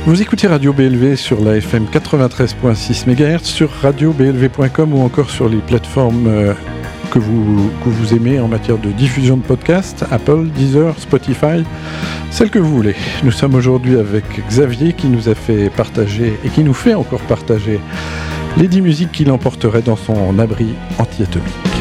Vous écoutez Radio BLV sur la FM 93.6 MHz, sur radioblv.com ou encore sur les plateformes que vous aimez en matière de diffusion de podcasts, Apple, Deezer, Spotify, celle que vous voulez. Nous sommes aujourd'hui avec Xavier qui nous a fait partager et qui nous fait encore partager les 10 musiques qu'il emporterait dans son abri anti-atomique.